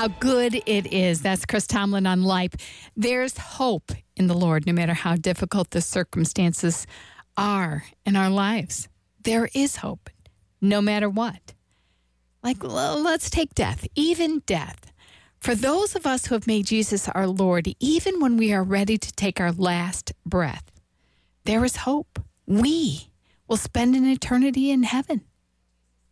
How good it is. That's Chris Tomlin on Life. There's hope in the Lord, no matter how difficult the circumstances are in our lives. There is hope, no matter what. Like, let's take death, even death. For those of us who have made Jesus our Lord, even when we are ready to take our last breath, there is hope. We will spend an eternity in heaven.